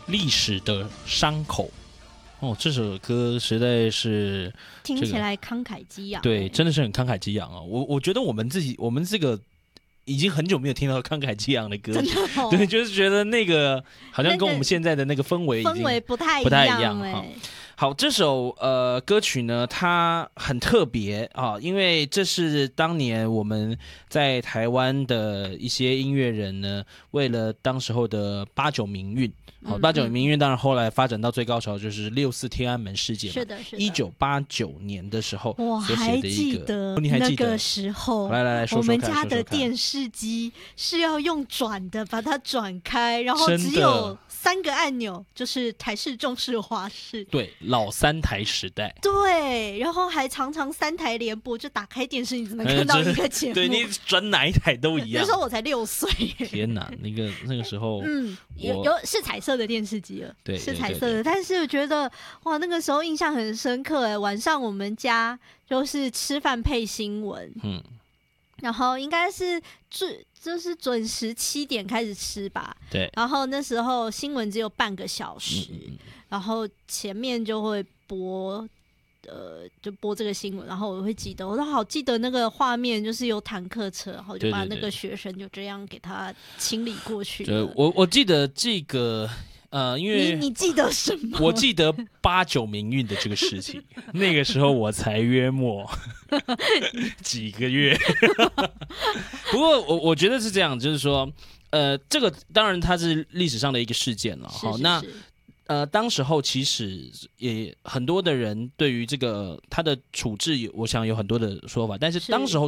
历史的伤口。哦，这首歌实在是听起来慷慨激昂， 对，真的是很慷慨激昂啊！我觉得我们这个已经很久没有听到慷慨激昂的歌曲，对，就是觉得那个好像跟我们现在的那个氛围不太一样哈。好，这首歌曲呢，它很特别啊，因为这是当年我们在台湾的一些音乐人呢，为了当时候的8·9民运，好，8·9民运当然后来发展到最高潮就是6·4天安门事件嘛， 是的 ，1989年的时候我还记得那个时候， 来说说看， 我们家的电视机是要用转的把它转开，然后只有3个按钮，就是台式、中式、华式， 对，老3台时代， 对，然后还常常3台连播，就打开电视你只能看到一个节目， 对，你转哪一台都一样。 那时候我才6岁， 天哪，那个时候， 是彩色的电视机了， 对， 是彩色的，但是我觉得哇，那个时候印象很深刻哎，晚上我们家就是吃饭配新闻，然后应该是就是准时7点开始吃吧， 对， 然后那时候新闻只有半个小时，然后前面就会播。就播这个新闻，然后我会记得，我都好记得那个画面，就是有坦克车，然后就把那个学生就这样给他清理过去了。 我记得这个因为你记得什么？ 我记得8·9民运的这个事情，那个时候我才约莫几个月。不过我觉得是这样，就是说，这个当然它是历史上的一个事件了。好，那。当时候其实也很多的人对于这个他的处置，我想有很多的说法，但是当时候